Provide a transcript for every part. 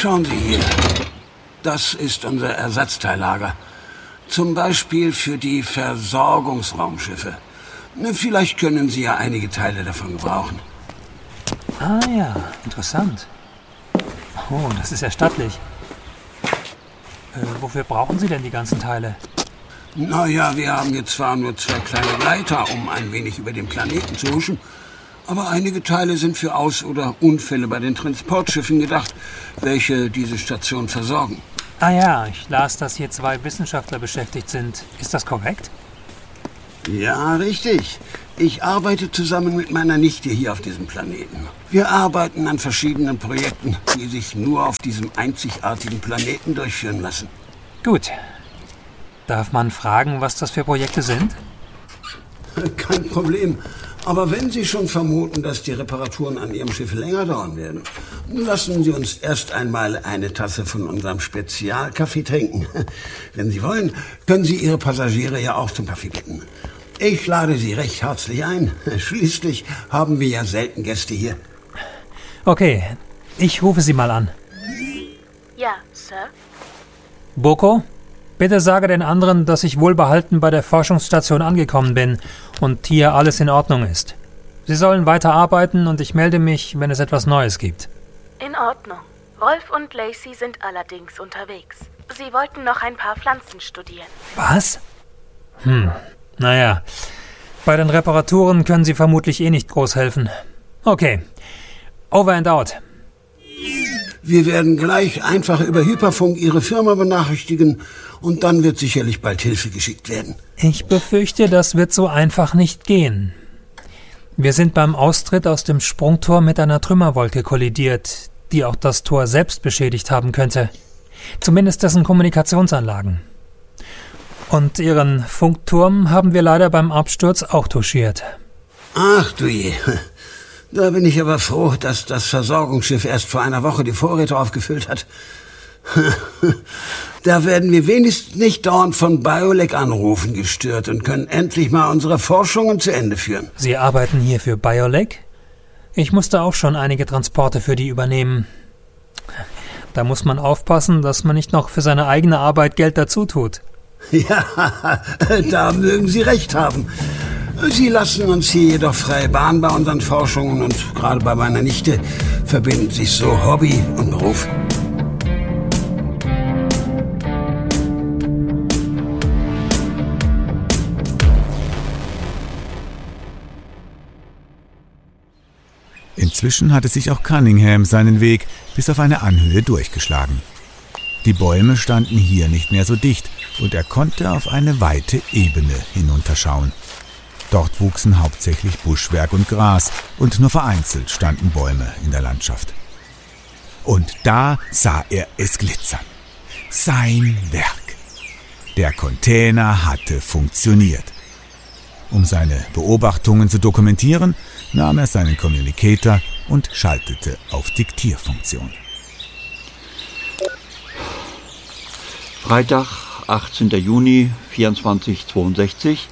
Schauen Sie hier. Das ist unser Ersatzteillager. Zum Beispiel für die Versorgungsraumschiffe. Vielleicht können Sie ja einige Teile davon gebrauchen. Ah ja, interessant. Oh, das ist ja stattlich. Wofür brauchen Sie denn die ganzen Teile? Naja, wir haben jetzt zwar nur 2 kleine Gleiter, um ein wenig über den Planeten zu huschen, aber einige Teile sind für Aus- oder Unfälle bei den Transportschiffen gedacht, welche diese Station versorgen. Ah ja, ich las, dass hier 2 Wissenschaftler beschäftigt sind. Ist das korrekt? Ja, richtig. Ich arbeite zusammen mit meiner Nichte hier auf diesem Planeten. Wir arbeiten an verschiedenen Projekten, die sich nur auf diesem einzigartigen Planeten durchführen lassen. Gut. Darf man fragen, was das für Projekte sind? Kein Problem. Aber wenn Sie schon vermuten, dass die Reparaturen an Ihrem Schiff länger dauern werden, lassen Sie uns erst einmal eine Tasse von unserem Spezialkaffee trinken. Wenn Sie wollen, können Sie Ihre Passagiere ja auch zum Kaffee bitten. Ich lade Sie recht herzlich ein. Schließlich haben wir ja selten Gäste hier. Okay, ich rufe Sie mal an. Ja, Sir? Boko, bitte sage den anderen, dass ich wohlbehalten bei der Forschungsstation angekommen bin und hier alles in Ordnung ist. Sie sollen weiter arbeiten und ich melde mich, wenn es etwas Neues gibt. In Ordnung. Rolf und Lacey sind allerdings unterwegs. Sie wollten noch ein paar Pflanzen studieren. Was? Naja, bei den Reparaturen können Sie vermutlich eh nicht groß helfen. Okay, over and out. Wir werden gleich einfach über Hyperfunk Ihre Firma benachrichtigen und dann wird sicherlich bald Hilfe geschickt werden. Ich befürchte, das wird so einfach nicht gehen. Wir sind beim Austritt aus dem Sprungtor mit einer Trümmerwolke kollidiert, die auch das Tor selbst beschädigt haben könnte. Zumindest dessen Kommunikationsanlagen. Und Ihren Funkturm haben wir leider beim Absturz auch touchiert. Ach du je. Da bin ich aber froh, dass das Versorgungsschiff erst vor einer Woche die Vorräte aufgefüllt hat. Da werden wir wenigstens nicht dauernd von BioLeg-Anrufen gestört und können endlich mal unsere Forschungen zu Ende führen. Sie arbeiten hier für BioLeg? Ich musste auch schon einige Transporte für die übernehmen. Da muss man aufpassen, dass man nicht noch für seine eigene Arbeit Geld dazu tut. Ja, da mögen Sie recht haben. Sie lassen uns hier jedoch freie Bahn bei unseren Forschungen und gerade bei meiner Nichte verbindet sich so Hobby und Beruf. Inzwischen hatte sich auch Cunningham seinen Weg bis auf eine Anhöhe durchgeschlagen. Die Bäume standen hier nicht mehr so dicht und er konnte auf eine weite Ebene hinunterschauen. Dort wuchsen hauptsächlich Buschwerk und Gras und nur vereinzelt standen Bäume in der Landschaft. Und da sah er es glitzern. Sein Werk. Der Container hatte funktioniert. Um seine Beobachtungen zu dokumentieren, nahm er seinen Communicator und schaltete auf Diktierfunktion. Freitag, 18. Juni, 2462.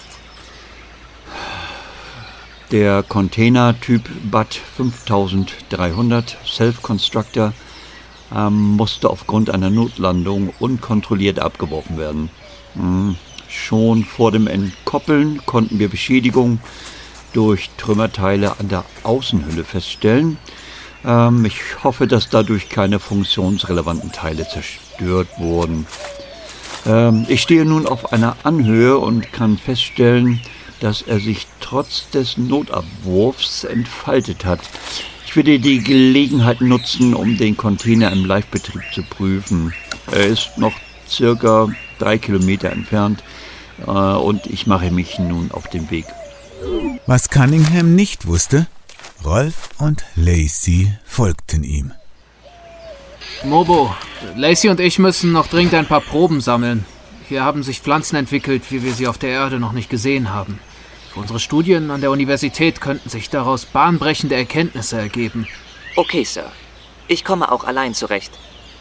Der Container-Typ BAT 5300 Self-Constructor musste aufgrund einer Notlandung unkontrolliert abgeworfen werden. Schon vor dem Entkoppeln konnten wir Beschädigungen durch Trümmerteile an der Außenhülle feststellen. Ich hoffe, dass dadurch keine funktionsrelevanten Teile zerstört wurden. Ich stehe nun auf einer Anhöhe und kann feststellen, dass er sich trotz des Notabwurfs entfaltet hat. Ich werde die Gelegenheit nutzen, um den Container im Live-Betrieb zu prüfen. Er ist noch circa 3 Kilometer entfernt und ich mache mich nun auf den Weg. Was Cunningham nicht wusste, Rolf und Lacey folgten ihm. Mobo, Lacey und ich müssen noch dringend ein paar Proben sammeln. Hier haben sich Pflanzen entwickelt, wie wir sie auf der Erde noch nicht gesehen haben. Für unsere Studien an der Universität könnten sich daraus bahnbrechende Erkenntnisse ergeben. Okay, Sir. Ich komme auch allein zurecht.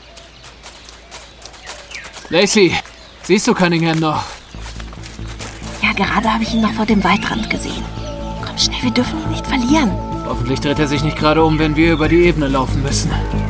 Lacey, siehst du Cunningham noch? Ja, gerade habe ich ihn noch vor dem Waldrand gesehen. Komm schnell, wir dürfen ihn nicht verlieren. Hoffentlich dreht er sich nicht gerade um, wenn wir über die Ebene laufen müssen.